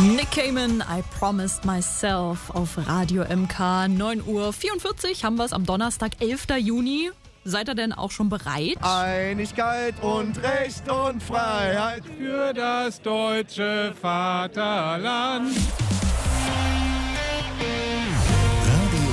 Nick Cayman, I Promised Myself auf Radio MK. 9:44 Uhr haben wir es am Donnerstag, 11. Juni. Seid ihr denn auch schon bereit? Einigkeit und Recht und Freiheit für das deutsche Vaterland. Radio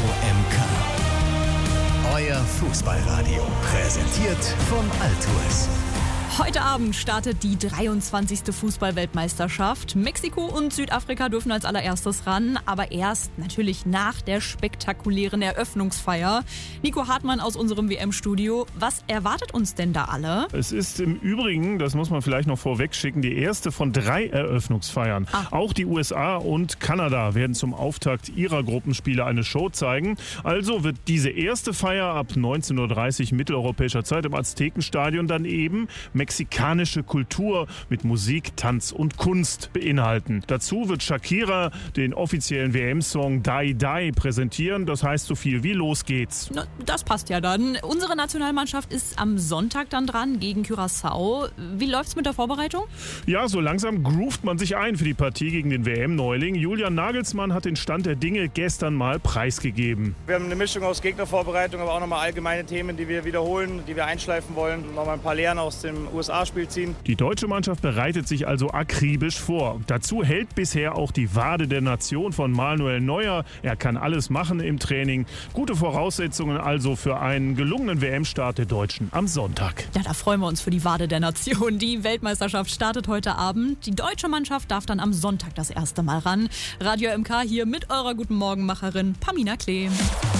MK. Euer Fußballradio. Präsentiert von Altours. Heute Abend startet die 23. Fußball-Weltmeisterschaft. Mexiko und Südafrika dürfen als allererstes ran, aber erst natürlich nach der spektakulären Eröffnungsfeier. Nico Hartmann aus unserem WM-Studio. Was erwartet uns denn da alle? Es ist im Übrigen, das muss man vielleicht noch vorweg schicken, die erste von 3 Eröffnungsfeiern. Auch die USA und Kanada werden zum Auftakt ihrer Gruppenspiele eine Show zeigen. Also wird diese erste Feier ab 19:30 Uhr mitteleuropäischer Zeit im Aztekenstadion dann eben mexikanische Kultur mit Musik, Tanz und Kunst beinhalten. Dazu wird Shakira den offiziellen WM-Song Die Die präsentieren. Das heißt so viel wie Los geht's. Na, das passt ja dann. Unsere Nationalmannschaft ist am Sonntag dann dran gegen Curaçao. Wie läuft's mit der Vorbereitung? Ja, so langsam groovt man sich ein für die Partie gegen den WM-Neuling. Julian Nagelsmann hat den Stand der Dinge gestern mal preisgegeben. Wir haben eine Mischung aus Gegnervorbereitung, aber auch nochmal allgemeine Themen, die wir wiederholen, die wir einschleifen wollen. Nochmal ein paar Lehren aus dem USA-Spiel ziehen. Die deutsche Mannschaft bereitet sich also akribisch vor. Dazu hält bisher auch die Wade der Nation von Manuel Neuer. Er kann alles machen im Training. Gute Voraussetzungen also für einen gelungenen WM-Start der Deutschen am Sonntag. Ja, da freuen wir uns für die Wade der Nation. Die Weltmeisterschaft startet heute Abend. Die deutsche Mannschaft darf dann am Sonntag das erste Mal ran. Radio MK hier mit eurer Guten Morgenmacherin Pamina Klee.